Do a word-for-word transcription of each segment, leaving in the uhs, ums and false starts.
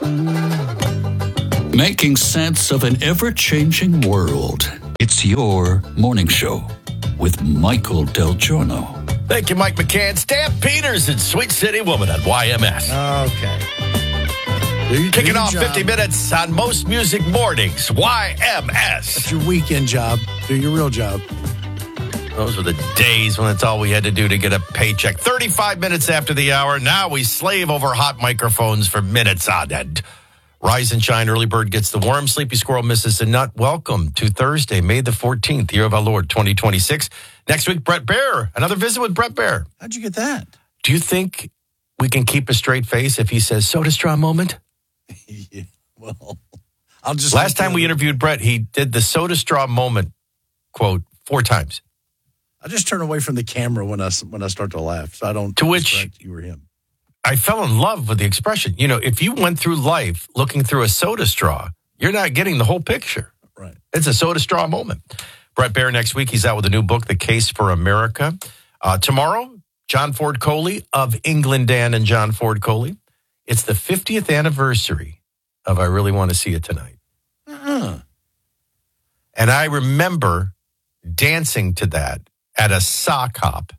Making sense of an ever-changing world. It's your morning show with Michael Del Giorno. Thank you, Mike McCann. Stan Peters and Sweet City Woman on Y M S. Okay. Do, Kicking do off job. fifty minutes on most music mornings. Y M S. That's your weekend job. Do your real job. Those were the days when that's all we had to do to get a paycheck. thirty-five minutes after the hour. Now we slave over hot microphones for minutes on end. Rise and shine. Early bird gets the worm. Sleepy squirrel misses the nut. Welcome to Thursday, May the fourteenth, year of our Lord, twenty twenty-six. Next week, Brett Baer. Another visit with Brett Baer. How'd you get that? Do you think we can keep a straight face if he says soda straw moment? Yeah, well, I'll just. Last time we interviewed Brett, he did the soda straw moment quote four times. I just turn away from the camera when I when I start to laugh, so I don't. To which suspect you or him. I fell in love with the expression. You know, if you went through life looking through a soda straw, you're not getting the whole picture. Right. It's a soda straw moment. Brett Baer next week. He's out with a new book, The Case for America. Uh, tomorrow, John Ford Coley of England Dan and John Ford Coley. It's the fiftieth anniversary of I Really Want to See It Tonight. Uh-huh. And I remember dancing to that at a sock hop.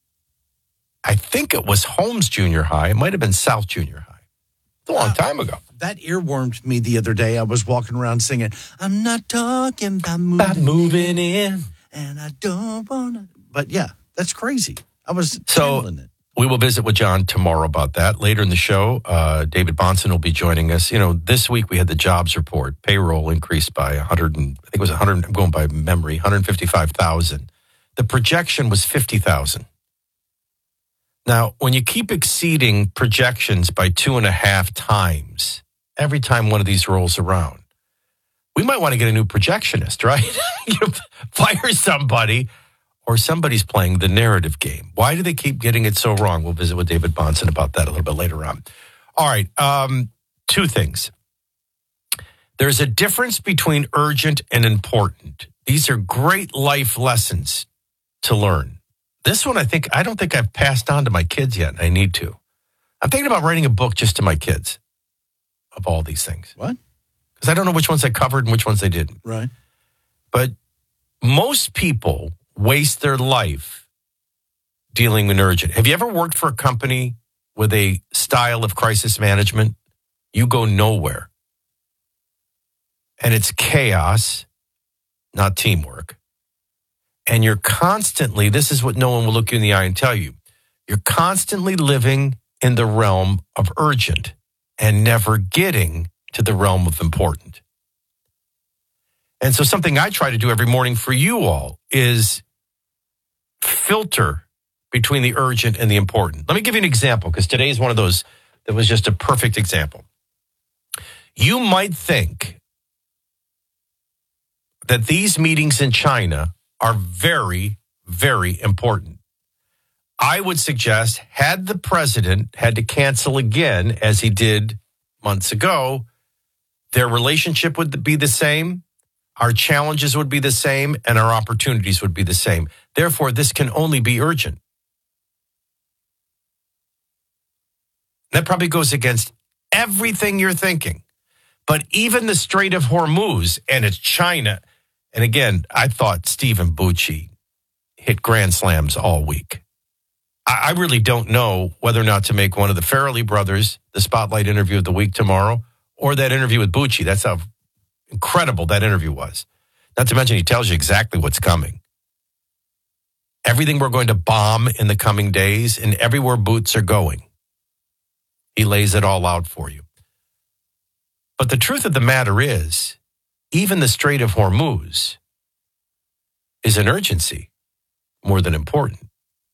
I think it was Holmes Junior High. It might have been South Junior High. It's a long Wow. time ago. That earwormed me the other day. I was walking around singing, I'm not talking about moving, About moving in. and I don't want to. But yeah, that's crazy. I was So- handling it. We will visit with John tomorrow about that. Later in the show, uh, David Bonson will be joining us. You know, this week we had the jobs report. Payroll increased by one hundred, and, I think it was one hundred, I'm going by memory, one hundred fifty-five thousand. The projection was fifty thousand. Now, when you keep exceeding projections by two and a half times, every time one of these rolls around, we might want to get a new projectionist, right? You fire somebody, or somebody's playing the narrative game. Why do they keep getting it so wrong? We'll visit with David Bonson about that a little bit later on. All right, um, two things. There's a difference between urgent and important. These are great life lessons to learn. This one, I think, I don't think I've passed on to my kids yet, and I need to. I'm thinking about writing a book just to my kids of all these things. What? Because I don't know which ones I covered and which ones I didn't. Right. But most people waste their life dealing with urgent. Have you ever worked for a company with a style of crisis management? You go nowhere. And it's chaos, not teamwork. And you're constantly, this is what no one will look you in the eye and tell you, you're constantly living in the realm of urgent and never getting to the realm of important. And so something I try to do every morning for you all is filter between the urgent and the important. Let me give you an example, because today is one of those that was just a perfect example. You might think that these meetings in China are very, very important. I would suggest, had the president had to cancel again, as he did months ago, their relationship would be the same, our challenges would be the same, and our opportunities would be the same. Therefore, this can only be urgent. That probably goes against everything you're thinking. But even the Strait of Hormuz, and it's China, and again, I thought Stephen Bucci hit grand slams all week. I, I really don't know whether or not to make one of the Farrelly brothers the spotlight interview of the week tomorrow, or that interview with Bucci. That's how incredible that interview was. Not to mention, he tells you exactly what's coming. Everything we're going to bomb in the coming days, and everywhere boots are going. He lays it all out for you. But the truth of the matter is, even the Strait of Hormuz is an urgency more than important.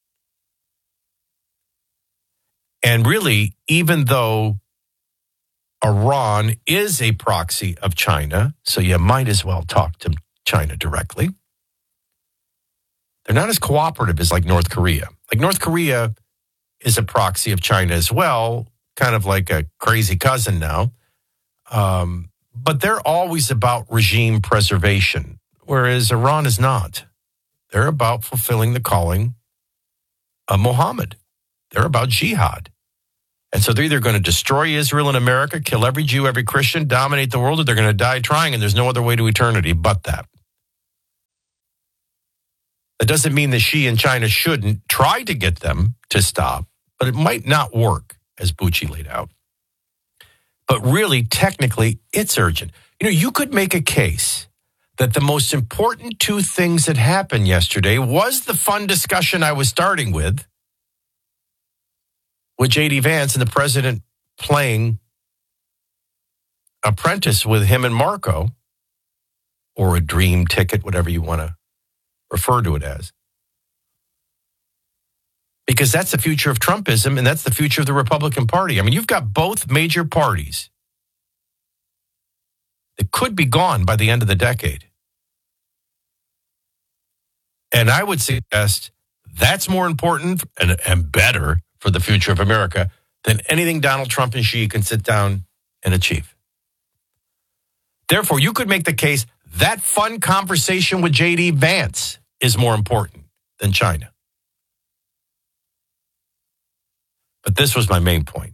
And really, even though Iran is a proxy of China, so you might as well talk to China directly, they're not as cooperative as like North Korea. Like North Korea is a proxy of China as well, kind of like a crazy cousin now. Um, but they're always about regime preservation, whereas Iran is not. They're about fulfilling the calling of Muhammad. They're about jihad. And so they're either going to destroy Israel and America, kill every Jew, every Christian, dominate the world, or they're going to die trying, and there's no other way to eternity but that. That doesn't mean that Xi and China shouldn't try to get them to stop, but it might not work, as Bucci laid out. But really, technically, it's urgent. You know, you could make a case that the most important two things that happened yesterday was the fun discussion I was starting with, with J D Vance and the president playing apprentice with him and Marco, or a dream ticket, whatever you want to refer to it as. Because that's the future of Trumpism, and that's the future of the Republican Party. I mean, you've got both major parties that could be gone by the end of the decade. And I would suggest that's more important and, and better for the future of America than anything Donald Trump and Xi can sit down and achieve. Therefore, you could make the case that fun conversation with J D Vance is more important than China. But this was my main point.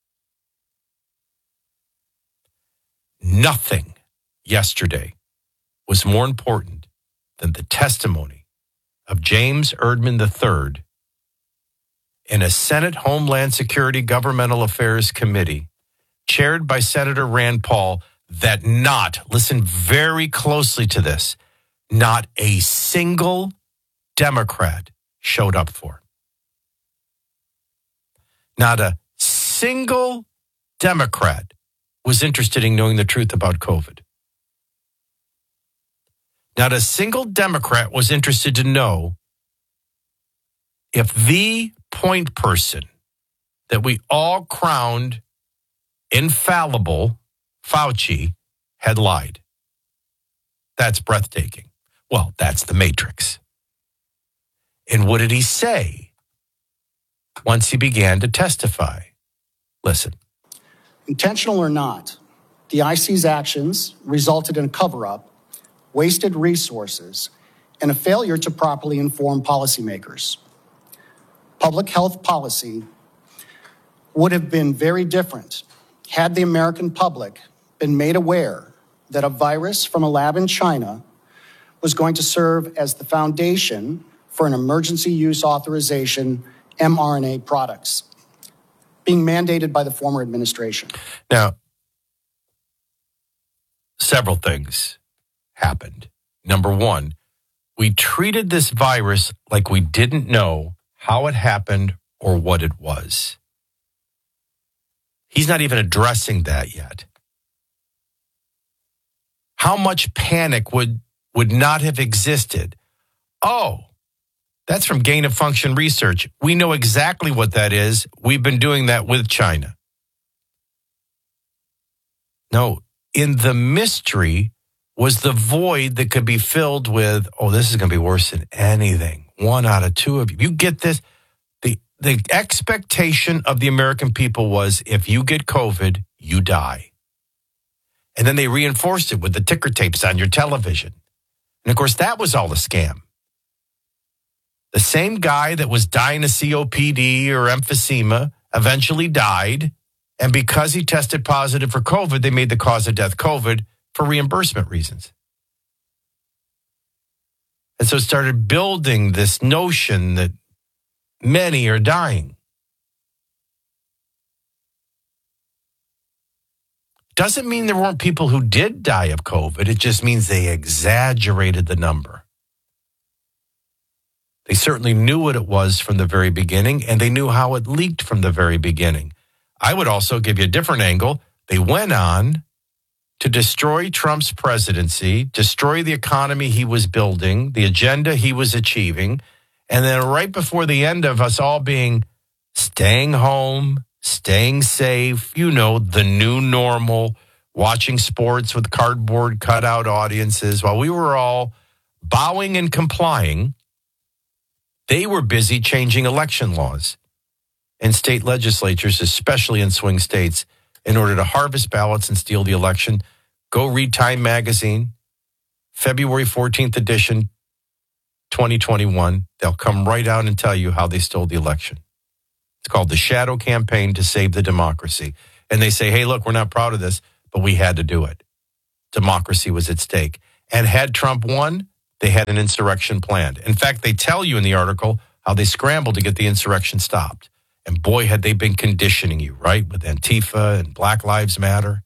Nothing yesterday was more important than the testimony of James Erdman the third in a Senate Homeland Security Governmental Affairs Committee chaired by Senator Rand Paul that not, listen very closely to this, not a single Democrat showed up for. Not a single Democrat was interested in knowing the truth about COVID. Not a single Democrat was interested to know if the point person that we all crowned infallible, Fauci, had lied. That's breathtaking. Well, that's the Matrix. And what did he say once he began to testify? Listen. Intentional or not, the I C's actions resulted in a cover-up, wasted resources, and a failure to properly inform policymakers. Public health policy would have been very different had the American public been made aware that a virus from a lab in China was going to serve as the foundation for an emergency use authorization mRNA products being mandated by the former administration. Now, several things happened. Number one, we treated this virus like we didn't know how it happened or what it was. He's not even addressing that yet. How much panic would, would not have existed? Oh, that's from gain of function research. We know exactly what that is. We've been doing that with China. No, in the mystery was the void that could be filled with, oh, this is going to be worse than anything. One out of two of you. You get this? The, the expectation of the American people was if you get COVID, you die. And then they reinforced it with the ticker tapes on your television. And of course, that was all a scam. The same guy that was dying of C O P D or emphysema eventually died. And because he tested positive for COVID, they made the cause of death COVID for reimbursement reasons. And so it started building this notion that many are dying. Doesn't mean there weren't people who did die of COVID. It just means they exaggerated the number. They certainly knew what it was from the very beginning, and they knew how it leaked from the very beginning. I would also give you a different angle. They went on to destroy Trump's presidency, destroy the economy he was building, the agenda he was achieving, and then right before the end of us all being staying home, staying safe, you know, the new normal, watching sports with cardboard cutout audiences, while we were all bowing and complying, they were busy changing election laws in state legislatures, especially in swing states, in order to harvest ballots and steal the election. Go read Time Magazine, February fourteenth edition, twenty twenty-one. They'll come right out and tell you how they stole the election. It's called the Shadow Campaign to Save the Democracy. And they say, hey, look, we're not proud of this, but we had to do it. Democracy was at stake. And had Trump won, they had an insurrection planned. In fact, they tell you in the article how they scrambled to get the insurrection stopped. And boy, had they been conditioning you, right, with Antifa and Black Lives Matter.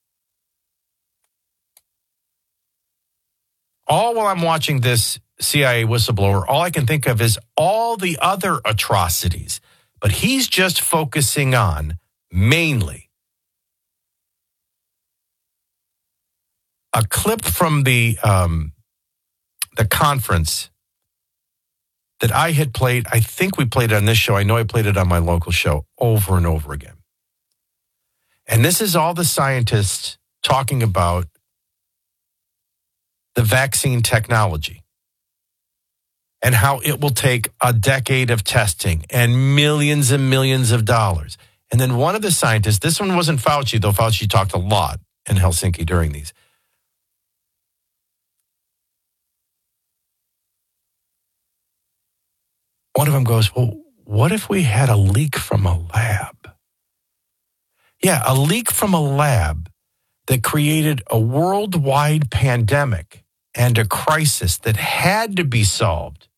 All while I'm watching this C I A whistleblower, all I can think of is all the other atrocities. But he's just focusing on, mainly, a clip from the um, the conference that I had played. I think we played it on this show. I know I played it on my local show over and over again. And this is all the scientists talking about the vaccine technology and how it will take a decade of testing and millions and millions of dollars. And then one of the scientists, this one wasn't Fauci, though Fauci talked a lot in Helsinki during these. One of them goes, well, what if we had a leak from a lab? Yeah, a leak from a lab that created a worldwide pandemic and a crisis that had to be solved.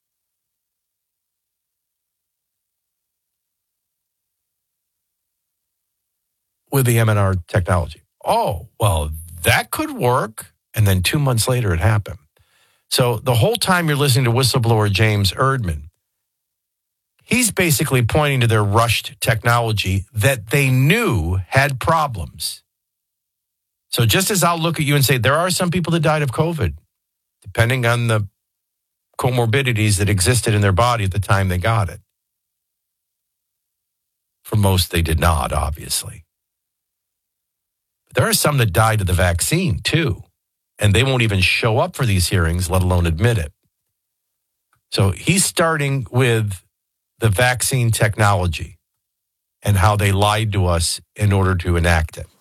With the M M R technology. Oh, well, that could work. And then two months later, it happened. So the whole time you're listening to whistleblower James Erdman, he's basically pointing to their rushed technology that they knew had problems. So just as I'll look at you and say, there are some people that died of COVID, depending on the comorbidities that existed in their body at the time they got it. For most, they did not, obviously. But there are some that died of the vaccine, too. And they won't even show up for these hearings, let alone admit it. So he's starting with the vaccine technology and how they lied to us in order to enact it.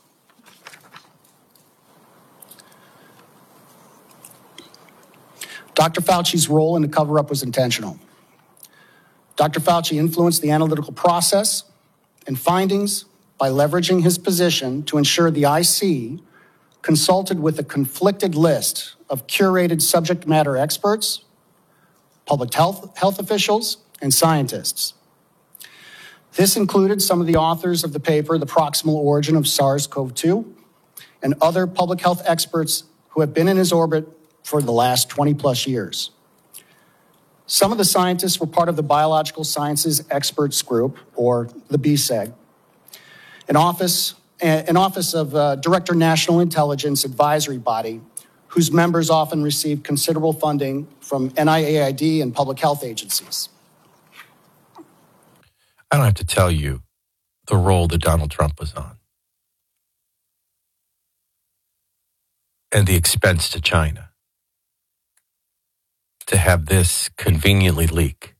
Doctor Fauci's role in the cover-up was intentional. Doctor Fauci influenced the analytical process and findings by leveraging his position to ensure the I C consulted with a conflicted list of curated subject matter experts, public health, health officials, and scientists. This included some of the authors of the paper, The Proximal Origin of SARS-C o V two, and other public health experts who have been in his orbit for the last twenty plus years. Some of the scientists were part of the Biological Sciences Experts Group, or the B S E G, an office, an office of uh, Director National Intelligence Advisory Body, whose members often receive considerable funding from N I A I D and public health agencies. I don't have to tell you the role that Donald Trump was on and the expense to China to have this conveniently leak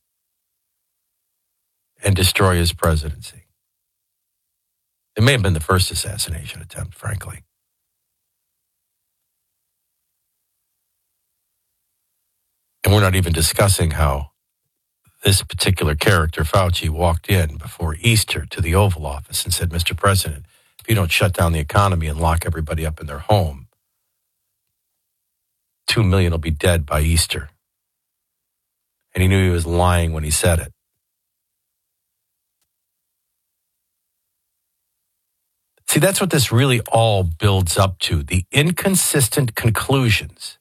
and destroy his presidency. It may have been the first assassination attempt, frankly. And we're not even discussing how this particular character, Fauci, walked in before Easter to the Oval Office and said, Mister President, if you don't shut down the economy and lock everybody up in their home, two million will be dead by Easter. And he knew he was lying when he said it. See, that's what this really all builds up to, the inconsistent conclusions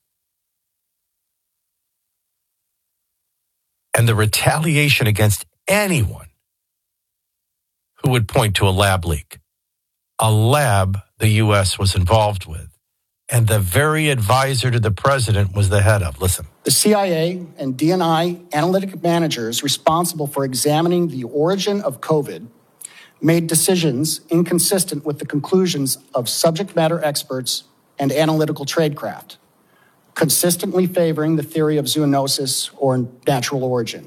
and the retaliation against anyone who would point to a lab leak, a lab the U S was involved with, and the very advisor to the president was the head of. Listen. The C I A and D N I analytic managers responsible for examining the origin of COVID made decisions inconsistent with the conclusions of subject matter experts and analytical tradecraft, consistently favoring the theory of zoonosis or natural origin.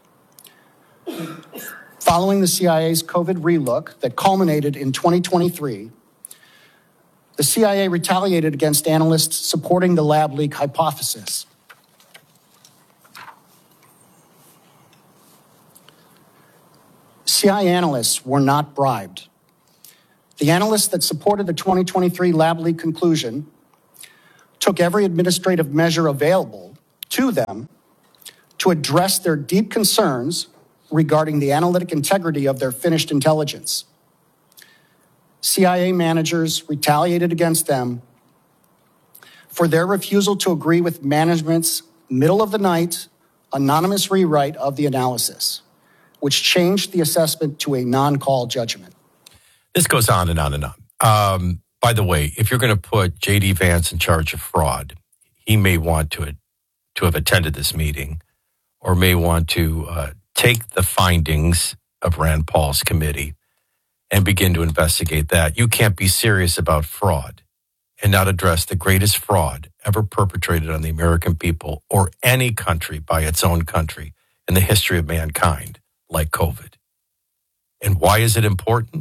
Following the C I A's COVID relook that culminated in twenty twenty-three, the C I A retaliated against analysts supporting the lab leak hypothesis. C C I A analysts were not bribed. The analysts that supported the twenty twenty-three lab leak conclusion took every administrative measure available to them to address their deep concerns regarding the analytic integrity of their finished intelligence. C I A managers retaliated against them for their refusal to agree with management's middle-of-the-night anonymous rewrite of the analysis, which changed the assessment to a non-call judgment. This goes on and on and on. Um, by the way, if you're going to put J D. Vance in charge of fraud, he may want to, to have attended this meeting or may want to uh, take the findings of Rand Paul's committee and begin to investigate that. You can't be serious about fraud and not address the greatest fraud ever perpetrated on the American people or any country by its own country in the history of mankind, like COVID. And why is it important?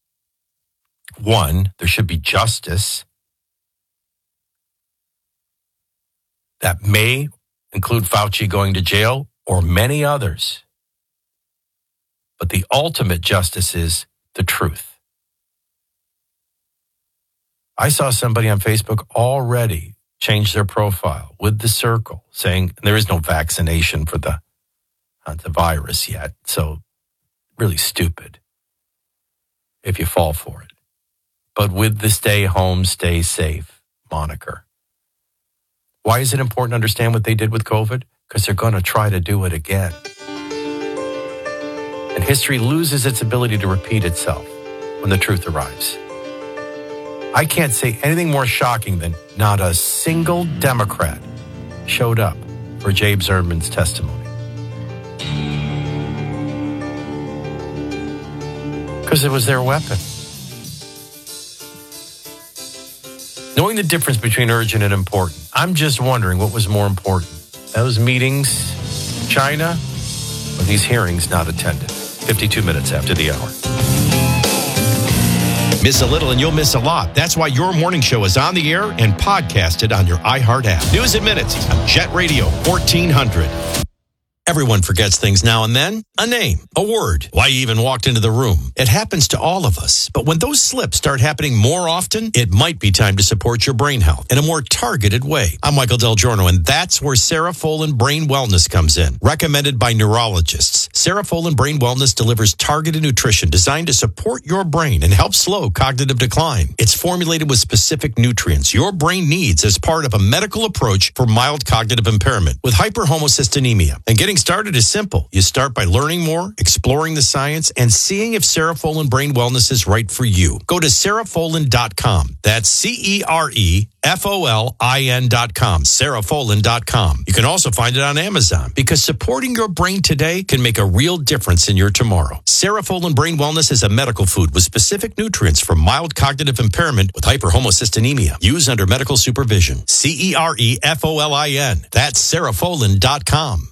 One, there should be justice that may include Fauci going to jail or many others. But the ultimate justice is the truth. I saw somebody on Facebook already change their profile with the circle saying there is no vaccination for the, uh, the virus yet. So really stupid if you fall for it. But with the stay home, stay safe moniker. Why is it important to understand what they did with COVID? Because they're going to try to do it again. And history loses its ability to repeat itself when the truth arrives. I can't say anything more shocking than not a single Democrat showed up for James Erdman's testimony. Because it was their weapon. Knowing the difference between urgent and important, I'm just wondering what was more important. Those meetings in China or these hearings not attended? fifty-two minutes after the hour. Miss a little and you'll miss a lot. That's why your morning show is on the air and podcasted on your iHeart app. News at Minutes on Jet Radio fourteen hundred. Everyone forgets things now and then. A name, a word, why you even walked into the room. It happens to all of us. But when those slips start happening more often, it might be time to support your brain health in a more targeted way. I'm Michael Del Giorno, and that's where Cerefolin Brain Wellness comes in. Recommended by neurologists, Cerefolin Brain Wellness delivers targeted nutrition designed to support your brain and help slow cognitive decline. It's formulated with specific nutrients your brain needs as part of a medical approach for mild cognitive impairment with hyperhomocystinemia. And getting started is simple. You start by learning more, exploring the science, and seeing if Cerefolin Brain Wellness is right for you. Go to cerefolin dot com. That's C E R E F O L I N dot com. cerefolin dot com. You can also find it on Amazon because supporting your brain today can make a real difference in your tomorrow. Cerefolin Brain Wellness is a medical food with specific nutrients for mild cognitive impairment with hyperhomocystinemia. Use under medical supervision. C E R E F O L I N. That's cerefolin dot com.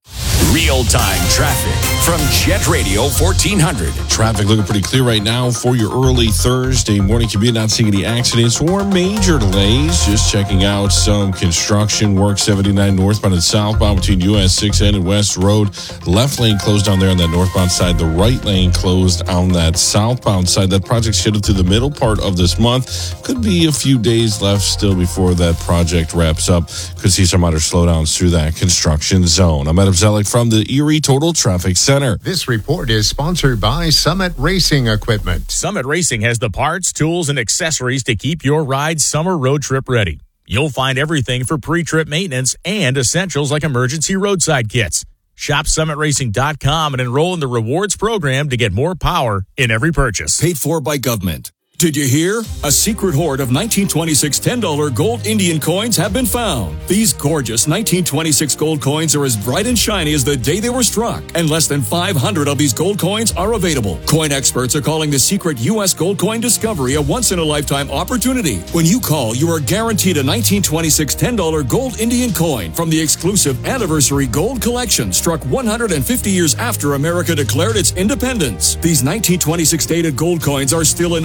Real-time traffic from Jet Radio fourteen hundred. Traffic looking pretty clear right now for your early Thursday morning commute. Not seeing any accidents or major delays. Just checking out some construction work. seventy-nine northbound and southbound between U S six and West Road. Left lane closed down there on that northbound side. The right lane closed on that southbound side. That project's scheduled to the middle part of this month. Could be a few days left still before that project wraps up. Could see some minor slowdowns through that construction zone. I'm Adam Zellick from the Erie Total Traffic Center. This report is sponsored by Summit Racing Equipment. Summit Racing has the parts, tools, and accessories to keep your ride summer road trip ready. You'll find everything for pre-trip maintenance and essentials like emergency roadside kits. Shop summit racing dot com and enroll in the rewards program to get more power in every purchase. Paid for by government. Did you hear? A secret hoard of nineteen twenty-six ten dollar gold Indian coins have been found. These gorgeous nineteen twenty-six gold coins are as bright and shiny as the day they were struck, and less than five hundred of these gold coins are available. Coin experts are calling the secret U S gold coin discovery a once-in-a-lifetime opportunity. When you call, you are guaranteed a nineteen twenty-six ten dollar gold Indian coin from the exclusive Anniversary Gold Collection, struck one hundred fifty years after America declared its independence. These nineteen twenty-six dated gold coins are still in uncirculated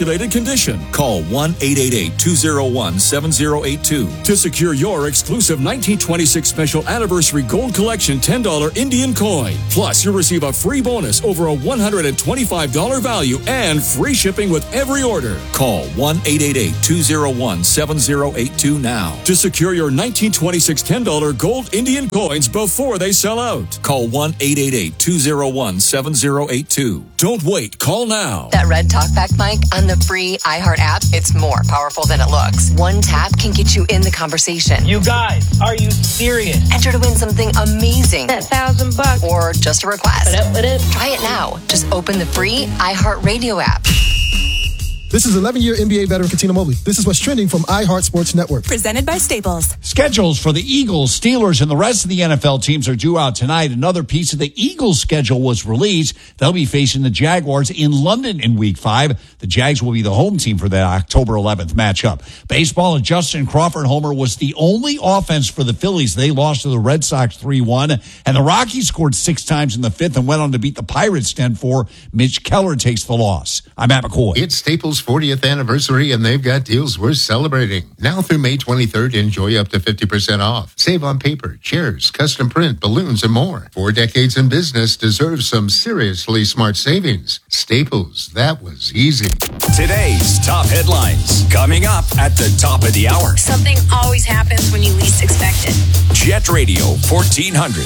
stipulated condition. Call one eight eight eight, two oh one, seven oh eight two to secure your exclusive nineteen twenty-six Special Anniversary Gold Collection ten dollar Indian coin. Plus, you'll receive a free bonus over a one hundred twenty-five dollars value and free shipping with every order. Call one eight eight eight, two oh one, seven oh eight two now to secure your nineteen twenty-six ten dollar gold Indian coins before they sell out. Call one eight eight eight, two oh one, seven oh eight two. Don't wait. Call now. That red talkback mic on the free iHeart app, it's more powerful than it looks. One tap can get you in the conversation. You guys, are you serious? Enter to win something amazing. That thousand bucks. Or just a request. What up, what up? Try it now. Just open the free iHeart Radio app. This is eleven-year N B A veteran Katina Mobley. This is what's trending from iHeart Sports Network. Presented by Staples. Schedules for the Eagles, Steelers, and the rest of the N F L teams are due out tonight. Another piece of the Eagles schedule was released. They'll be facing the Jaguars in London in week five. The Jags will be the home team for that October eleventh matchup. Baseball, and Justin Crawford homer was the only offense for the Phillies. They lost to the Red Sox three one. And the Rockies scored six times in the fifth and went on to beat the Pirates ten four. Mitch Keller takes the loss. I'm Matt McCoy. It's Staples' fortieth anniversary, and they've got deals worth celebrating. Now through May twenty-third, enjoy up to fifty percent off. Save on paper, chairs, custom print, balloons, and more. Four decades in business deserves some seriously smart savings. Staples, that was easy. Today's top headlines coming up at the top of the hour. Something always happens when you least expect it. Jet Radio fourteen hundred.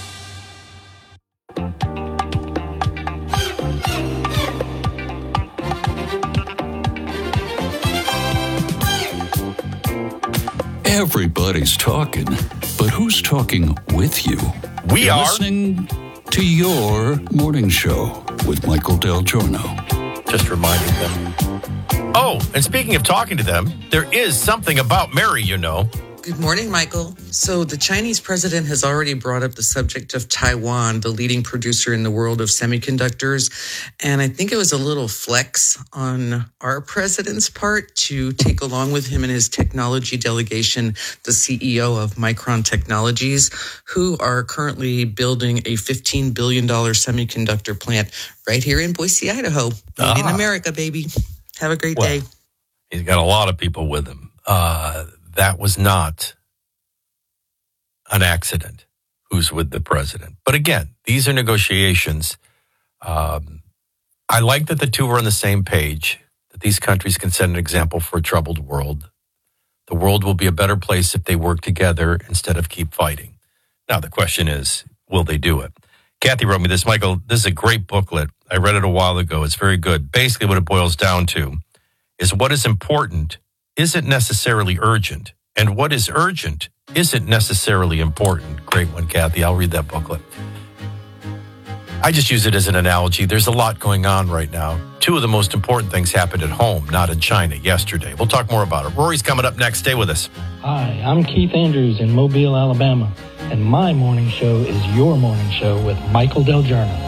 Everybody's talking, but who's talking with you? We You're are. listening to your morning show with Michael Del Giorno. Just reminding them. Oh, and speaking of talking to them, there is something about Mary, you know. Good morning, Michael. So the Chinese president has already brought up the subject of Taiwan, the leading producer in the world of semiconductors. And I think it was a little flex on our president's part to take along with him and his technology delegation the C E O of Micron Technologies, who are currently building a fifteen billion dollars semiconductor plant right here in Boise, Idaho. Made in Ah. America, baby. Have a great Well, day. He's got a lot of people with him. Uh, that was not an accident who's with the president. But again, these are negotiations. Um, I like that the two are on the same page, that these countries can set an example for a troubled world. The world will be a better place if they work together instead of keep fighting. Now, the question is, will they do it? Kathy wrote me this. Michael, this is a great booklet. I read it a while ago. It's very good. Basically, what it boils down to is what is important isn't necessarily urgent, and what is urgent isn't necessarily important. Great one, Kathy. I'll read that booklet. I just use it as an analogy. There's a lot going on right now. Two of the most important things happened at home, not in China, yesterday. We'll talk more about it. Rory's coming up next. Stay with us. Hi, I'm Keith Andrews in Mobile, Alabama, and my morning show is your morning show with Michael Del Giorno.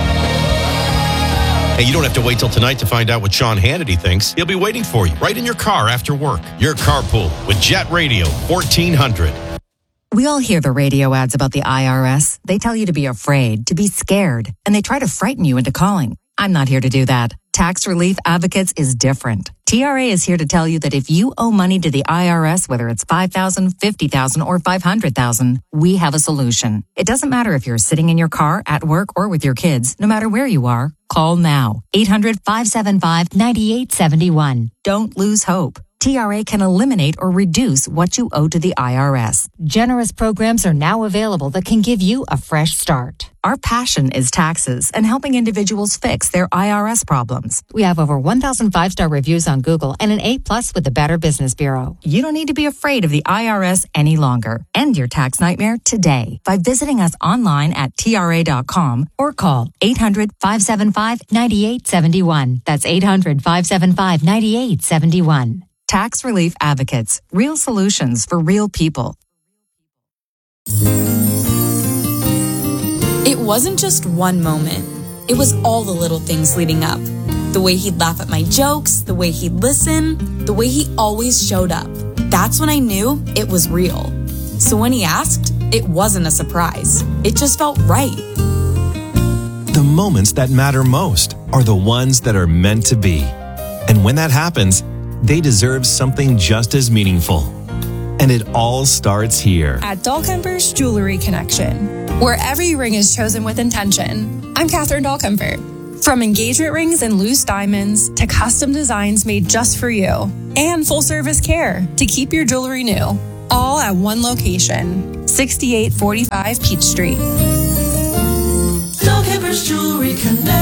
Hey, you don't have to wait till tonight to find out what Sean Hannity thinks. He'll be waiting for you right in your car after work. Your carpool with Jet Radio fourteen hundred. We all hear the radio ads about the I R S. They tell you to be afraid, to be scared, and they try to frighten you into calling. I'm not here to do that. Tax Relief Advocates is different. T R A is here to tell you that if you owe money to the I R S, whether it's five thousand dollars, fifty thousand dollars, or five hundred thousand dollars, we have a solution. It doesn't matter if you're sitting in your car, at work, or with your kids. No matter where you are, call now. eight hundred, five seven five, nine eight seven one. Don't lose hope. T R A can eliminate or reduce what you owe to the I R S. Generous programs are now available that can give you a fresh start. Our passion is taxes and helping individuals fix their I R S problems. We have over one thousand five-star reviews on Google and an A plus with the Better Business Bureau. You don't need to be afraid of the I R S any longer. End your tax nightmare today by visiting us online at T R A dot com or call eight hundred, five seven five, nine eight seven one. That's eight hundred, five seven five, nine eight seven one. Tax Relief Advocates. Real solutions for real people. It wasn't just one moment. It was all the little things leading up. The way he'd laugh at my jokes, the way he'd listen, the way he always showed up. That's when I knew it was real. So when he asked, it wasn't a surprise. It just felt right. The moments that matter most are the ones that are meant to be. And when that happens, they deserve something just as meaningful. And it all starts here. At Dahlkemper's Jewelry Connection, where every ring is chosen with intention. I'm Catherine Dahlkemper. From engagement rings and loose diamonds to custom designs made just for you and full service care to keep your jewelry new. All at one location, sixty-eight forty-five Peach Street. Dahlkemper's Jewelry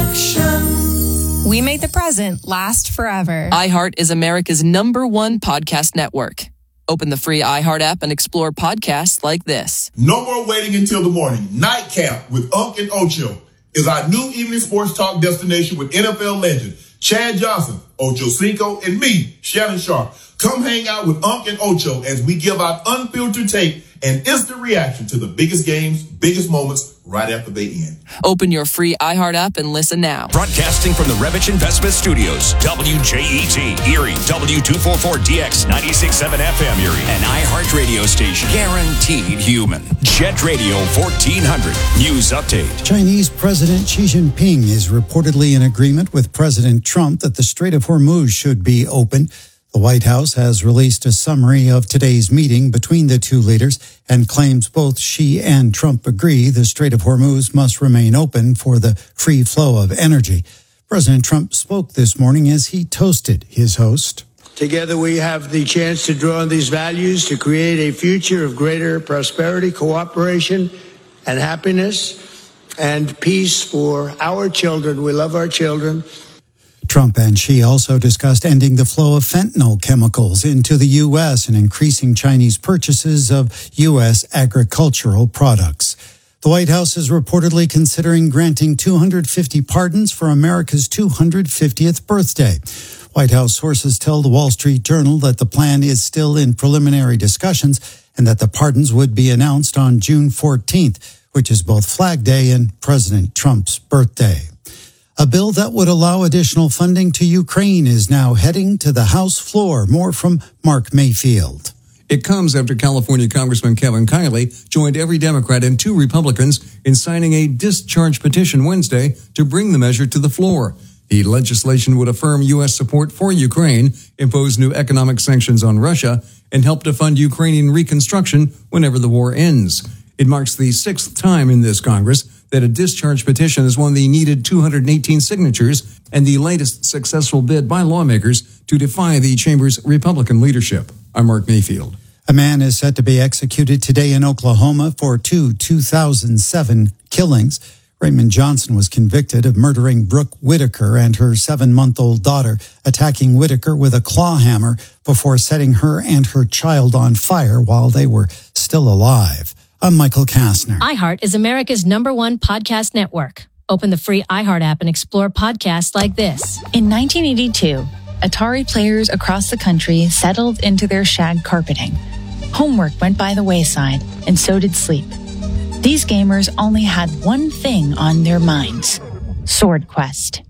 Connection. We make the present last forever. iHeart is America's number one podcast network. Open the free iHeart app and explore podcasts like this. No more waiting until the morning. Nightcap with Unc and Ocho is our new evening sports talk destination with N F L legend Chad Johnson, Ocho Cinco, and me, Shannon Sharp. Come hang out with Unc and Ocho as we give out unfiltered take and instant reaction to the biggest games, biggest moments right after they end. Open your free iHeart app and listen now. Broadcasting from the Revich Investment Studios, W J E T, Erie, W two forty-four D X, ninety-six point seven F M Erie, an iHeart radio station. Guaranteed human. Jet Radio fourteen hundred. News update. Chinese President Xi Jinping is reportedly in agreement with President Trump that the Strait of Hormuz should be opened. The White House has released a summary of today's meeting between the two leaders and claims both Xi and Trump agree the Strait of Hormuz must remain open for the free flow of energy. President Trump spoke this morning as he toasted his host. Together we have the chance to draw on these values to create a future of greater prosperity, cooperation, and happiness and peace for our children. We love our children. Trump and Xi also discussed ending the flow of fentanyl chemicals into the U S and increasing Chinese purchases of U S agricultural products. The White House is reportedly considering granting two hundred fifty pardons for America's two hundred fiftieth birthday. White House sources tell the Wall Street Journal that the plan is still in preliminary discussions and that the pardons would be announced on June fourteenth, which is both Flag Day and President Trump's birthday. A bill that would allow additional funding to Ukraine is now heading to the House floor. More from Mark Mayfield. It comes after California Congressman Kevin Kiley joined every Democrat and two Republicans in signing a discharge petition Wednesday to bring the measure to the floor. The legislation would affirm U S support for Ukraine, impose new economic sanctions on Russia, and help to fund Ukrainian reconstruction whenever the war ends. It marks the sixth time in this Congress that a discharge petition has won the needed two hundred eighteen signatures and the latest successful bid by lawmakers to defy the chamber's Republican leadership. I'm Mark Mayfield. A man is set to be executed today in Oklahoma for two two thousand seven killings. Raymond Johnson was convicted of murdering Brooke Whitaker and her seven-month-old daughter, attacking Whitaker with a claw hammer before setting her and her child on fire while they were still alive. I'm Michael Kastner. iHeart is America's number one podcast network. Open the free iHeart app and explore podcasts like this. In nineteen eighty-two, Atari players across the country settled into their shag carpeting. Homework went by the wayside, and so did sleep. These gamers only had one thing on their minds: Sword Quest.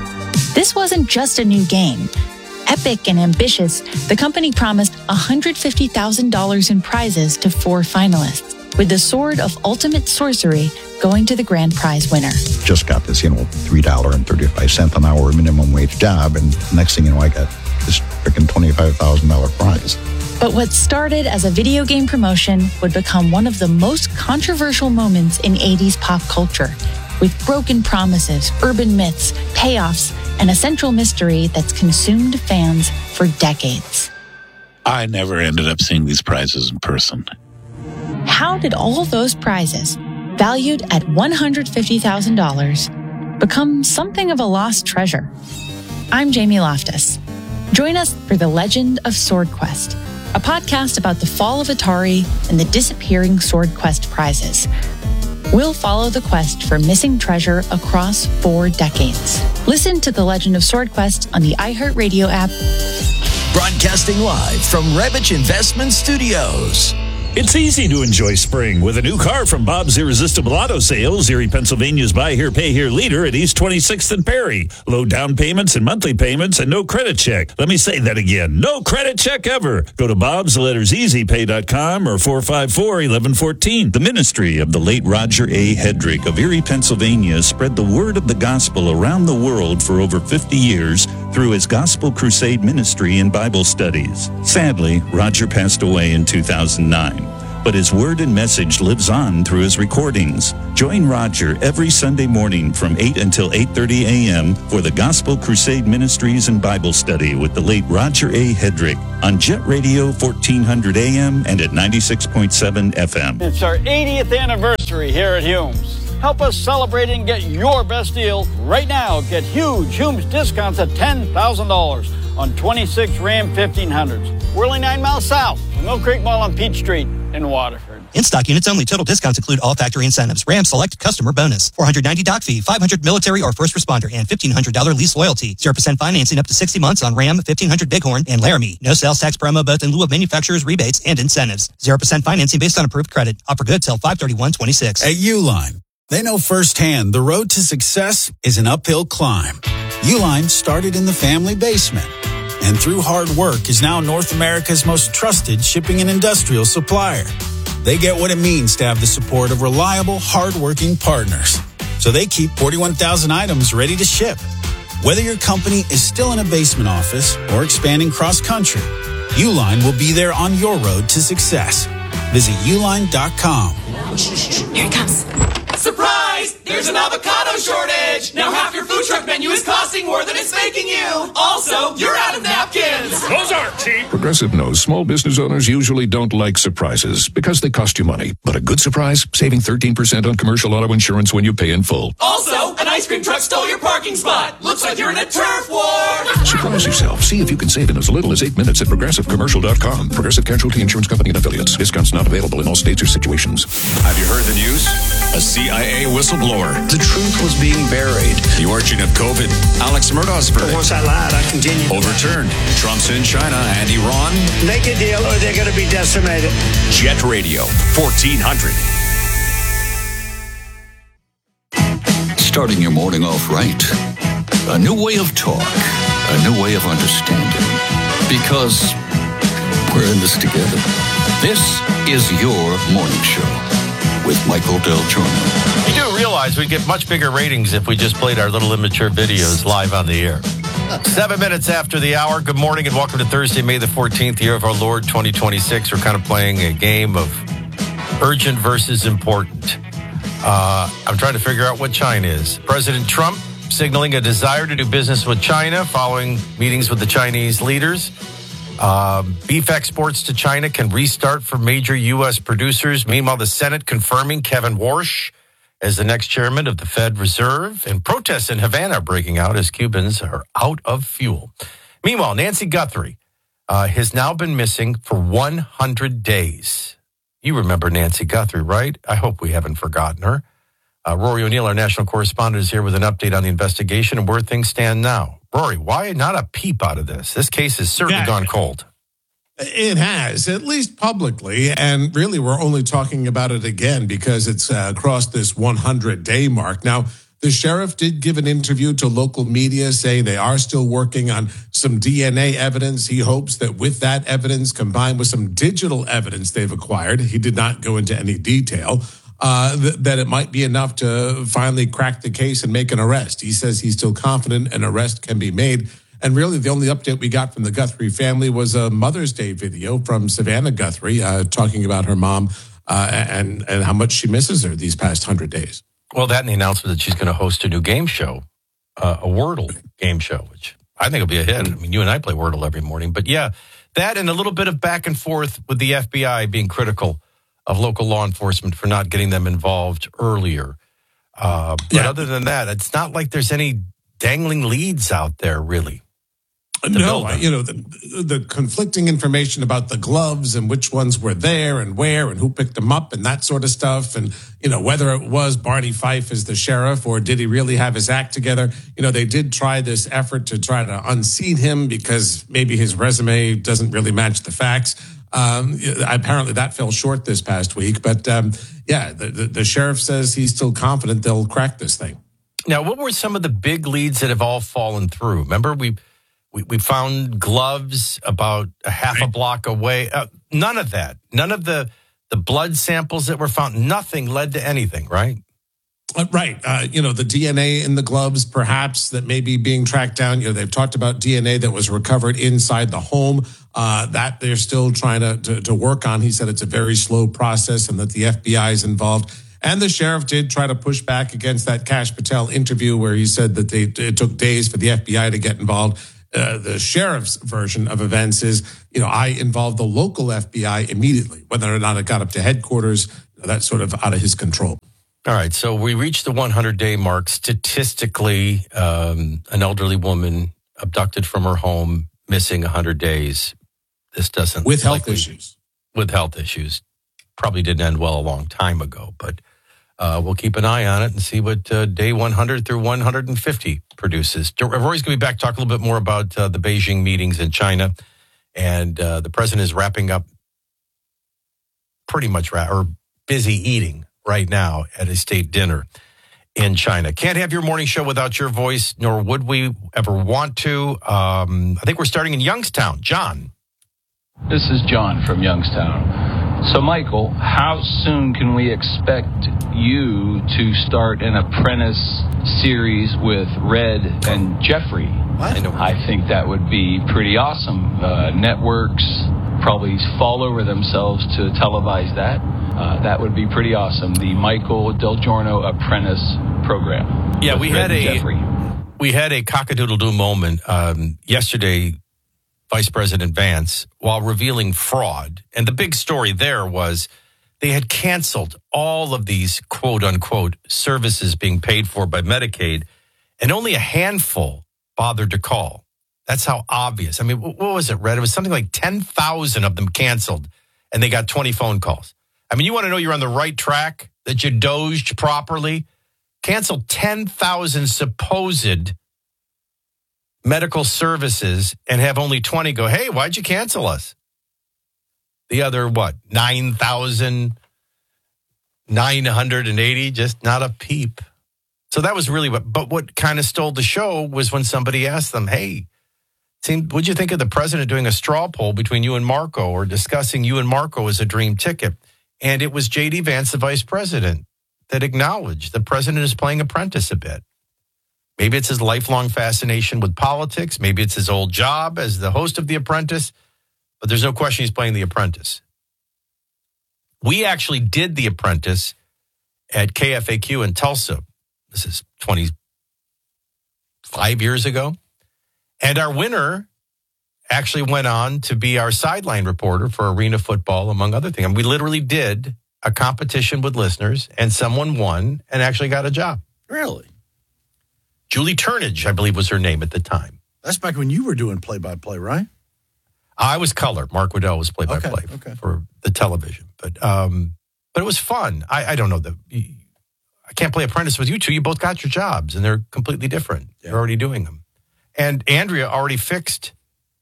This wasn't just a new game. Epic and ambitious, the company promised one hundred fifty thousand dollars in prizes to four finalists, with the Sword of Ultimate Sorcery going to the grand prize winner. Just got this, you know, three dollars and thirty-five cents an hour minimum wage job, and next thing you know, I got this freaking twenty-five thousand dollars prize. But what started as a video game promotion would become one of the most controversial moments in eighties pop culture, with broken promises, urban myths, payoffs, and a central mystery that's consumed fans for decades. I never ended up seeing these prizes in person. How did all those prizes, valued at one hundred fifty thousand dollars, become something of a lost treasure? I'm Jamie Loftus. Join us for The Legend of Sword Quest, a podcast about the fall of Atari and the disappearing Sword Quest prizes. We'll follow the quest for missing treasure across four decades. Listen to The Legend of Sword Quest on the iHeartRadio app. Broadcasting live from Revich Investment Studios. It's easy to enjoy spring with a new car from Bob's Irresistible Auto Sales, Erie, Pennsylvania's buy here, pay here leader at East twenty-sixth and Perry. Low down payments and monthly payments and no credit check. Let me say that again. No credit check ever. Go to Bob's, the letters easy pay dot com or four five four, one one one four. The ministry of the late Roger A. Hedrick of Erie, Pennsylvania spread the word of the gospel around the world for over fifty years through his Gospel Crusade ministry and Bible studies. Sadly, Roger passed away in two thousand nine. But his word and message lives on through his recordings. Join Roger every Sunday morning from eight until eight thirty a.m. for the Gospel Crusade Ministries and Bible Study with the late Roger A. Hedrick on Jet Radio fourteen hundred A M and at ninety-six point seven F M. It's our eightieth anniversary here at Humes. Help us celebrate and get your best deal right now. Get huge Humes discounts at ten thousand dollars on twenty-six Ram fifteen hundreds. We're only nine miles south from Mill Creek Mall on Peach Street in Waterford. In-stock units only. Total discounts include all factory incentives. Ram Select Customer Bonus. four hundred ninety dollars doc fee. five hundred dollars military or first responder. And fifteen hundred dollars lease loyalty. zero percent financing up to sixty months on Ram fifteen hundred Bighorn and Laramie. No sales tax promo both in lieu of manufacturer's rebates and incentives. zero percent financing based on approved credit. Offer good till five thirty-one twenty-six. At Uline, they know firsthand the road to success is an uphill climb. Uline started in the family basement, and through hard work is now North America's most trusted shipping and industrial supplier. They get what it means to have the support of reliable, hard-working partners. So they keep forty-one thousand items ready to ship. Whether your company is still in a basement office or expanding cross-country, Uline will be there on your road to success. Visit uline dot com. Here it comes. Surprise! There's an avocado shortage! Now half your food truck menu is costing more than it's making you! Also, you're out of napkins! Those aren't cheap! Progressive knows small business owners usually don't like surprises because they cost you money. But a good surprise, saving thirteen percent on commercial auto insurance when you pay in full. Also, an ice cream truck stole your parking spot! Looks like you're in a turf war! Surprise yourself. See if you can save in as little as eight minutes at progressive commercial dot com. Progressive Casualty Insurance Company and Affiliates. Discounts not available in all states or situations. Have you heard the news? A C I A whistleblower. The truth was being buried. The origin of COVID. Alex Murdaugh's verdict. Once I lied, I continue. Overturned. Trump's in China and Iran. Make a deal or they're going to be decimated. Jet Radio, fourteen hundred. Starting your morning off right. A new way of talk. A new way of understanding. Because we're in this together. This is your morning show with Michael Del Giorno. You do realize we'd get much bigger ratings if we just played our little immature videos live on the air. Seven minutes after the hour. Good morning and welcome to Thursday, May the fourteenth, year of our Lord, twenty twenty-six. We're kind of playing a game of urgent versus important. Uh, I'm trying to figure out what China is. President Trump signaling a desire to do business with China following meetings with the Chinese leaders. Uh, beef exports to China can restart for major U S producers. Meanwhile, the Senate confirming Kevin Warsh as the next chairman of the Fed Reserve. And protests in Havana are breaking out as Cubans are out of fuel. Meanwhile, Nancy Guthrie uh, has now been missing for one hundred days. You remember Nancy Guthrie, right? I hope we haven't forgotten her. Uh, Rory O'Neill, our national correspondent, is here with an update on the investigation and where things stand now. Rory, why not a peep out of this? This case has certainly yeah. gone cold. It has, at least publicly, and really we're only talking about it again because it's uh, crossed this one hundred day mark. Now, the sheriff did give an interview to local media saying they are still working on some D N A evidence. He hopes that with that evidence combined with some digital evidence they've acquired, he did not go into any detail, Uh, th- that it might be enough to finally crack the case and make an arrest. He says he's still confident an arrest can be made. And really, the only update we got from the Guthrie family was a Mother's Day video from Savannah Guthrie uh, talking about her mom uh, and, and how much she misses her these past hundred days. Well, that and the announcement that she's going to host a new game show, uh, a Wordle game show, which I think will be a hit. I mean, you and I play Wordle every morning. But yeah, that and a little bit of back and forth with the F B I being critical of local law enforcement for not getting them involved earlier. Uh, but yeah. Other than that, it's not like there's any dangling leads out there, really. No, you know, the, the conflicting information about the gloves and which ones were there and where and who picked them up and that sort of stuff. And, you know, whether it was Barney Fife as the sheriff or did he really have his act together? You know, they did try this effort to try to unseat him because maybe his resume doesn't really match the facts. Um, apparently that fell short this past week. But um, yeah, the, the, the sheriff says he's still confident they'll crack this thing. Now, what were some of the big leads that have all fallen through? Remember, we we, we found gloves about a half a block away. Uh, none of that. None of the, the blood samples that were found. Nothing led to anything, right? Uh, right. Uh, you know, the D N A in the gloves, perhaps, that may be being tracked down. You know, they've talked about D N A that was recovered inside the home. Uh, that they're still trying to, to, to work on. He said it's a very slow process and that the F B I is involved. And the sheriff did try to push back against that Kash Patel interview where he said that they, it took days for the F B I to get involved. Uh, the sheriff's version of events is, you know, I involved the local F B I immediately. Whether or not it got up to headquarters, that's sort of out of his control. All right, so we reached the hundred-day mark. Statistically, um, an elderly woman abducted from her home, missing one hundred days. This doesn't... With health likely, issues. With health issues. Probably didn't end well a long time ago, but uh, we'll keep an eye on it and see what uh, day one hundred through one hundred fifty produces. Rory's going to be back to talk a little bit more about uh, the Beijing meetings in China. And uh, the president is wrapping up pretty much, ra- or busy eating right now at a state dinner in China. Can't have your morning show without your voice, nor would we ever want to. Um, I think we're starting in Youngstown. John. This is John from Youngstown. So, Michael, how soon can we expect you to start an apprentice series with Red and Jeffrey? What? I think that would be pretty awesome. Uh, networks probably fall over themselves to televise that. Uh, that would be pretty awesome. The Michael Del Giorno Apprentice program. Yeah, we had Red and a Jeffrey. we had a cock-a-doodle-doo moment um, yesterday. Vice President Vance, while revealing fraud, and the big story there was they had canceled all of these quote-unquote services being paid for by Medicaid, and only a handful bothered to call. That's how obvious. I mean, what was it, Red? It was something like ten thousand of them canceled, and they got twenty phone calls. I mean, you want to know you're on the right track, that you dozed properly? Cancel ten thousand supposed medical services and have only twenty go, hey, why'd you cancel us? The other, what, nine thousand nine hundred eighty, just not a peep. So that was really what, but what kind of stole the show was when somebody asked them, hey, seemed, what'd you think of the president doing a straw poll between you and Marco or discussing you and Marco as a dream ticket? And it was J D Vance, the vice president, that acknowledged the president is playing apprentice a bit. Maybe it's his lifelong fascination with politics. Maybe it's his old job as the host of The Apprentice. But there's no question he's playing The Apprentice. We actually did The Apprentice at K F A Q in Tulsa. This is twenty-five years ago. And our winner actually went on to be our sideline reporter for Arena Football, among other things. And we literally did a competition with listeners, and someone won and actually got a job. Really? Julie Turnage, I believe, was her name at the time. That's back when you were doing play-by-play, right? I was color. Mark Waddell was play-by-play Okay, okay. for the television. But um, but it was fun. I, I don't know. The, I can't play Apprentice with you two. You both got your jobs, and they're completely different. You're already doing them. And Andrea already fixed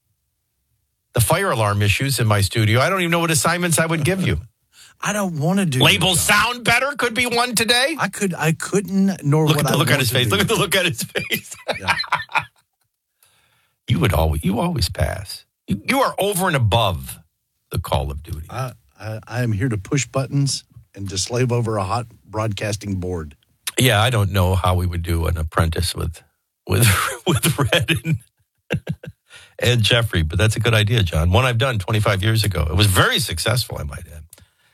the fire alarm issues in my studio. I don't even know what assignments I would give you. I don't want to do Labels sound better could be one today. I could. I couldn't. Nor Look would at the I look want at his to face. do. Look at the look at his face. Yeah. You would always. You always pass. You, you are over and above the Call of Duty. I, I, I am here to push buttons and to slave over a hot broadcasting board. Yeah, I don't know how we would do an apprentice with with with Red and, and Jeffrey, but that's a good idea, John. One I've done twenty-five years ago. It was very successful, I might add.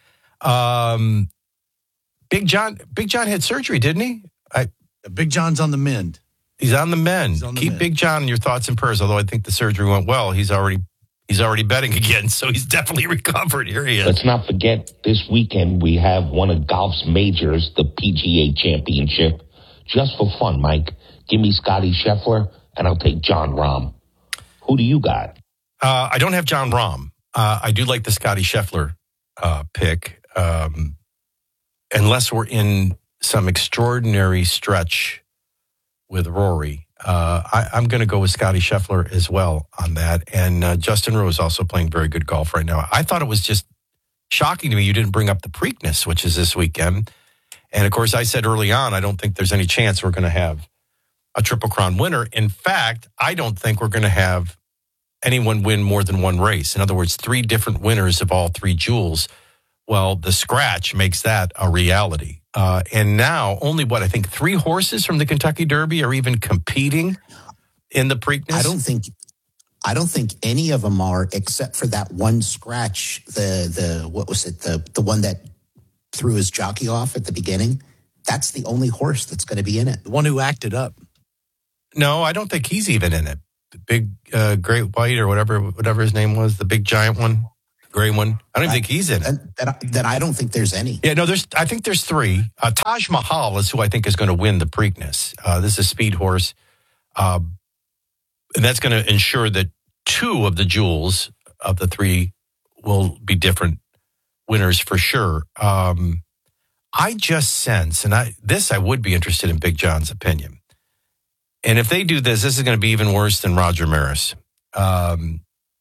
Um, Big John, Big John had surgery, didn't he? I, Big John's on the mend. He's on the mend. on the Keep mend. Big John in your thoughts and prayers. Although I think the surgery went well, he's already he's already betting again, so he's definitely recovered. Here he is. Let's not forget this weekend we have one of golf's majors, the P G A Championship. Just for fun, Mike, give me Scotty Scheffler and I'll take John Rahm. Who do you got? Uh, I don't have John Rahm. Uh, I do like the Scotty Scheffler uh, pick, um, unless we're in some extraordinary stretch with Rory. Uh, I, I'm going to go with Scotty Scheffler as well on that. And uh, Justin Rose also playing very good golf right now. I thought it was just shocking to me you didn't bring up the Preakness, which is this weekend. And, of course, I said early on, I don't think there's any chance we're going to have a Triple Crown winner. In fact, I don't think we're going to have anyone win more than one race. In other words, three different winners of all three jewels. Well, the scratch makes that a reality. Uh, and now only, what, I think three horses from the Kentucky Derby are even competing in the Preakness? I don't think I don't think any of them are, except for that one scratch, the, the what was it, the, the one that threw his jockey off at the beginning. That's the only horse that's going to be in it. The one who acted up. No, I don't think he's even in it. The big uh, Great White or whatever whatever his name was, the big giant one, gray one. I don't even think he's in it. Then, then I don't think there's any. Yeah, no, there's. I think there's three. Uh, Taj Mahal is who I think is going to win the Preakness. Uh, this is a speed horse. Uh, and that's going to ensure that two of the jewels of the three will be different winners for sure. Um, I just sense, and I this I would be interested in Big John's opinion. And if they do this, this is going to be even worse than Roger Maris. Um,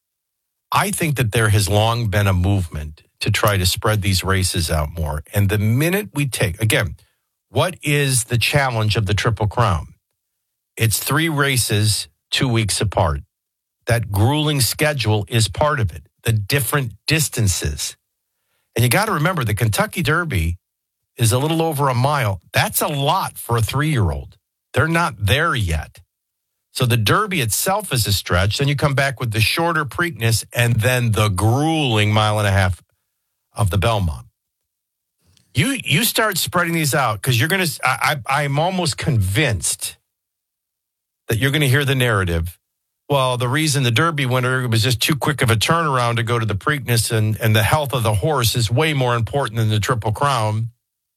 I think that there has long been a movement to try to spread these races out more. And the minute we take, again, what is the challenge of the Triple Crown? It's three races, two weeks apart. That grueling schedule is part of it, the different distances. And you got to remember, the Kentucky Derby is a little over a mile. That's a lot for a three-year-old. They're not there yet. So the Derby itself is a stretch. Then you come back with the shorter Preakness and then the grueling mile and a half of the Belmont. You you start spreading these out because you're going to, I, I'm almost convinced that you're going to hear the narrative. Well, the reason the Derby winner was just too quick of a turnaround to go to the Preakness and, and the health of the horse is way more important than the Triple Crown.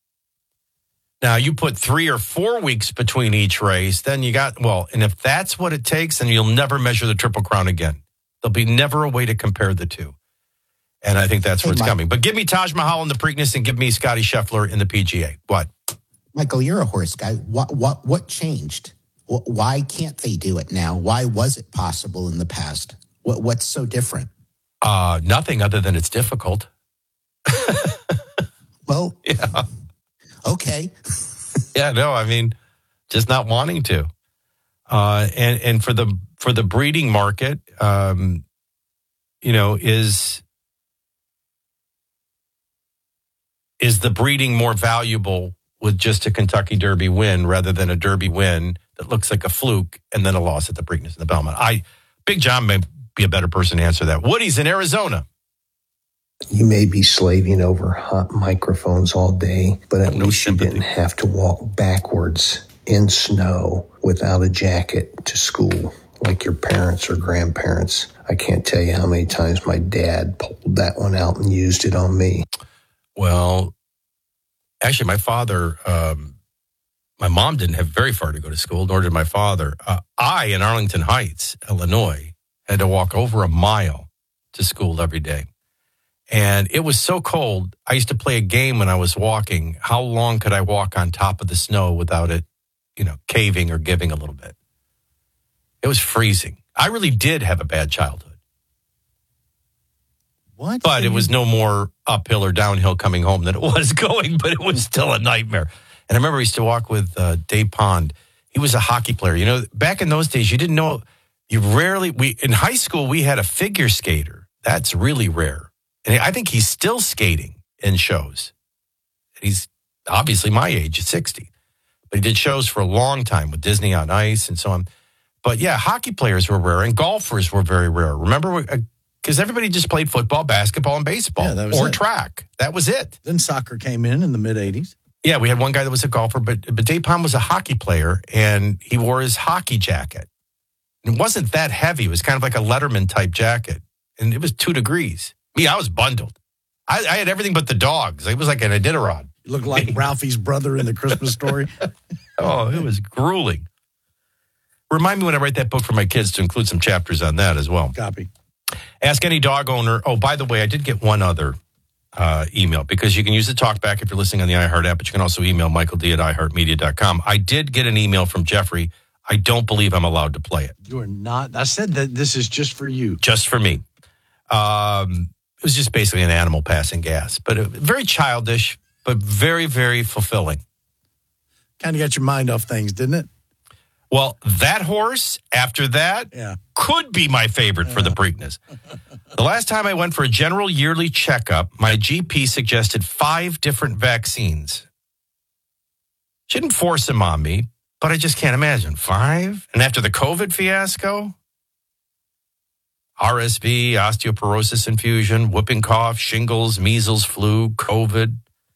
Now, you put three or four weeks between each race, then you got, well, and if that's what it takes, then you'll never measure the Triple Crown again. There'll be never a way to compare the two. And I think that's where hey, it's Mike, coming. But give me Taj Mahal in the Preakness and give me Scotty Scheffler in the P G A. What? Michael, you're a horse guy. What what what changed? Why can't they do it now? Why was it possible in the past? What What's so different? Uh, nothing other than it's difficult. Well, yeah. Okay. yeah, no, I mean, just not wanting to. Uh, and and for the for the breeding market, um, you know, is is the breeding more valuable with just a Kentucky Derby win rather than a Derby win that looks like a fluke and then a loss at the Preakness and the Belmont? I Big John may be a better person to answer that. Woody's in Arizona. You may be slaving over hot microphones all day, but at no least sympathy. You didn't have to walk backwards in snow without a jacket to school like your parents or grandparents. I can't tell you how many times my dad pulled that one out and used it on me. Well, actually, my father, um, my mom didn't have very far to go to school, nor did my father. Uh, I, in Arlington Heights, Illinois, had to walk over a mile to school every day. And it was so cold, I used to play a game when I was walking. How long could I walk on top of the snow without it, you know, caving or giving a little bit? It was freezing. I really did have a bad childhood. What? But it was no more uphill or downhill coming home than it was going, but it was still a nightmare. And I remember I used to walk with uh, Dave Pond. He was a hockey player. You know, back in those days, you didn't know, you rarely, we in high school, we had a figure skater. That's really rare. And I think he's still skating in shows. He's obviously my age, at sixty. But he did shows for a long time with Disney on Ice and so on. But yeah, hockey players were rare and golfers were very rare. Remember, because everybody just played football, basketball, and baseball yeah, that was or it. track. That was it. Then soccer came in in the mid-eighties. Yeah, we had one guy that was a golfer, but, but Dave Palm was a hockey player, and he wore his hockey jacket. It wasn't that heavy. It was kind of like a Letterman-type jacket, and it was two degrees. Me, I was bundled. I, I had everything but the dogs. It was like an Iditarod. You look like Ralphie's brother in the Christmas Story. Oh, it was grueling. Remind me when I write that book for my kids to include some chapters on that as well. Copy. Ask any dog owner. Oh, by the way, I did get one other uh, email because you can use the talkback if you're listening on the iHeart app, but you can also email Michael D at i heart media dot com. I did get an email from Jeffrey. I don't believe I'm allowed to play it. You are not. I said that this is just for you. Just for me. Um, it was just basically an animal passing gas, but it, very childish, but very, very fulfilling. Kind of got your mind off things, didn't it? Well, that horse, after that, yeah. could be my favorite yeah. for the Preakness. The last time I went for a general yearly checkup, my G P suggested five different vaccines. She didn't force them on me, but I just can't imagine. Five? And after the COVID fiasco? R S V, osteoporosis infusion, whooping cough, shingles, measles, flu, COVID.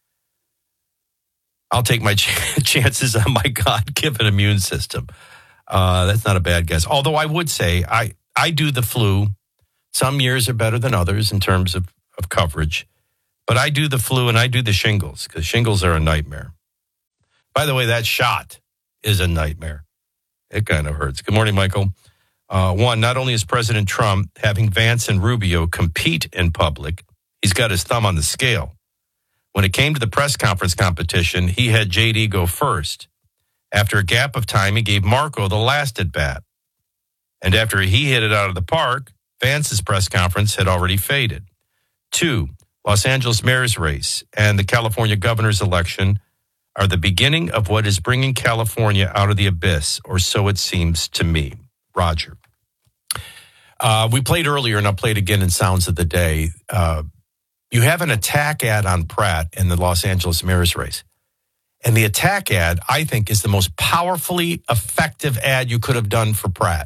I'll take my ch- chances on my God-given immune system. Uh, that's not a bad guess. Although I would say I, I do the flu. Some years are better than others in terms of, of coverage. But I do the flu and I do the shingles because shingles are a nightmare. By the way, that shot is a nightmare. It kind of hurts. Good morning, Michael. Uh, one, not only is President Trump having Vance and Rubio compete in public, he's got his thumb on the scale. When it came to the press conference competition, he had J D go first. After a gap of time, he gave Marco the last at bat. And after he hit it out of the park, Vance's press conference had already faded. Two, Los Angeles mayor's race and the California governor's election are the beginning of what is bringing California out of the abyss, or so it seems to me. Roger. Uh, we played earlier, and I'll play it again in Sounds of the Day. Uh, you have an attack ad on Pratt in the Los Angeles mayor's race. And the attack ad, I think, is the most powerfully effective ad you could have done for Pratt.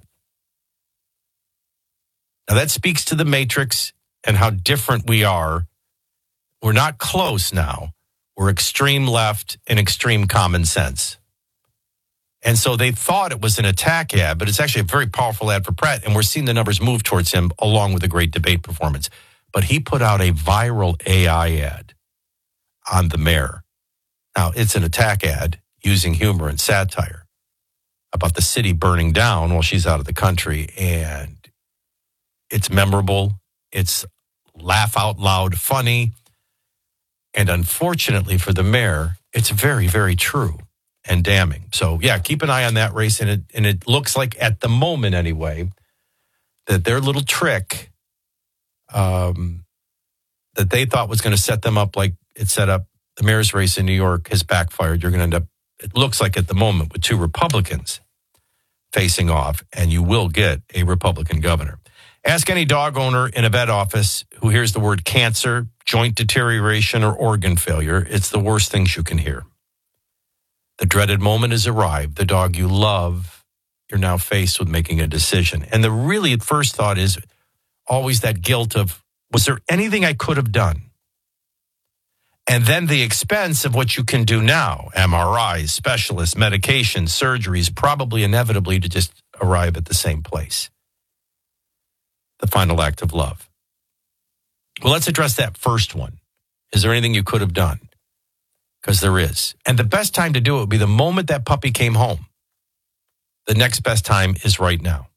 Now, that speaks to the matrix and how different we are. We're not close now. We're extreme left and extreme common sense. And so they thought it was an attack ad, but it's actually a very powerful ad for Pratt. And we're seeing the numbers move towards him along with a great debate performance. But he put out a viral A I ad on the mayor. Now, it's an attack ad using humor and satire about the city burning down while she's out of the country. And it's memorable. It's laugh out loud funny. And unfortunately for the mayor, it's very, very true and damning. So, yeah, keep an eye on that race. And it, and it looks like at the moment anyway, that their little trick um, that they thought was going to set them up like it set up the mayor's race in New York has backfired. You're going to end up, it looks like at the moment, with two Republicans facing off, and you will get a Republican governor. Ask any dog owner in a vet office who hears the word cancer, joint deterioration, or organ failure. It's the worst things you can hear. The dreaded moment has arrived. The dog you love, you're now faced with making a decision. And the really first thought is always that guilt of, was there anything I could have done? And then the expense of what you can do now, M R Is, specialists, medications, surgeries, probably inevitably to just arrive at the same place. The final act of love. Well, let's address that first one. Is there anything you could have done? Because there is. And the best time to do it would be the moment that puppy came home. The next best time is right now.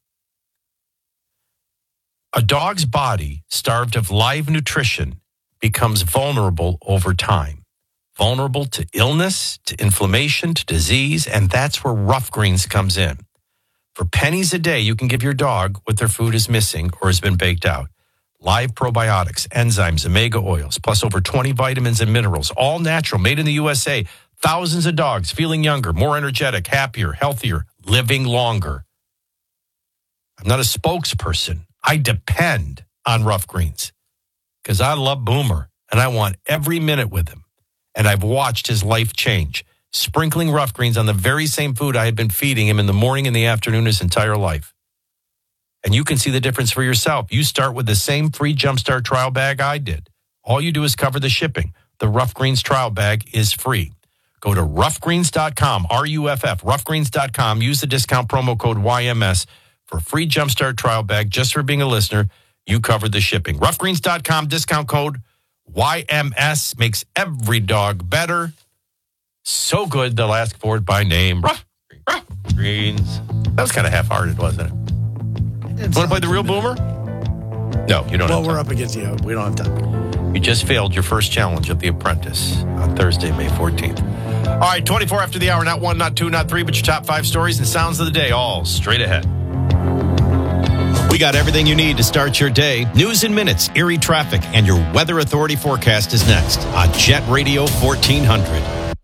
A dog's body, starved of live nutrition, becomes vulnerable over time. Vulnerable to illness, to inflammation, to disease, and that's where Rough Greens comes in. For pennies a day, you can give your dog what their food is missing or has been baked out. Live probiotics, enzymes, omega oils, plus over twenty vitamins and minerals, all natural, made in the U S A. Thousands of dogs feeling younger, more energetic, happier, healthier, living longer. I'm not a spokesperson. I depend on Rough Greens because I love Boomer and I want every minute with him. And I've watched his life change, sprinkling Rough Greens on the very same food I had been feeding him in the morning and the afternoon his entire life. And you can see the difference for yourself. You start with the same free Jumpstart trial bag I did. All you do is cover the shipping. The Rough Greens trial bag is free. Go to rough greens dot com, R U F F, rough greens dot com. Use the discount promo code Y M S for a free Jumpstart trial bag just for being a listener. You covered the shipping. rough greens dot com, discount code Y M S. Makes every dog better. So good, they'll ask for it by name. Rough, rough Greens. That was kind of half-hearted, wasn't it? You want to play the real Boomer? No, you don't well, have time. we're up against you. We don't have time. You just failed your first challenge of The Apprentice on Thursday, May fourteenth. All right, twenty-four after the hour, not one, not two, not three, but your top five stories and sounds of the day, all straight ahead. We got everything you need to start your day. News in minutes, Erie traffic, and your Weather Authority forecast is next on Jet Radio fourteen hundred.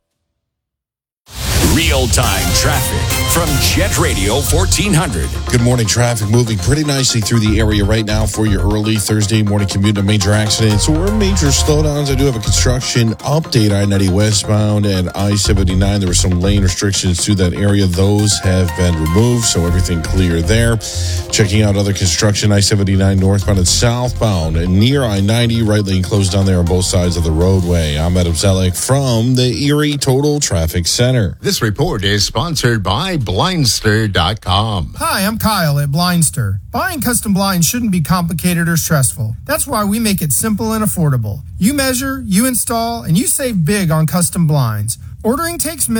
Real-time traffic from Jet Radio fourteen hundred. Good morning. Traffic moving pretty nicely through the area right now for your early Thursday morning commute. No major accidents or major slowdowns. I do have a construction update. I ninety westbound and I seventy-nine. There were some lane restrictions to that area. Those have been removed, so everything clear there. Checking out other construction. I seventy-nine northbound and southbound and near I ninety. Right lane closed down there on both sides of the roadway. I'm Adam Zellick from the Erie Total Traffic Center. This report is sponsored by Blindster dot com. Hi, I'm Kyle at Blindster. Buying custom blinds shouldn't be complicated or stressful. That's why we make it simple and affordable. You measure, you install, and you save big on custom blinds. Ordering takes minutes.